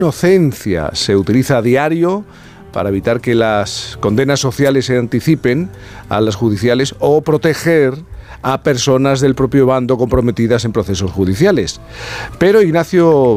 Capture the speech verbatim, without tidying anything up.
inocencia se utiliza a diario para evitar que las condenas sociales se anticipen a las judiciales o proteger a personas del propio bando comprometidas en procesos judiciales. Pero Ignacio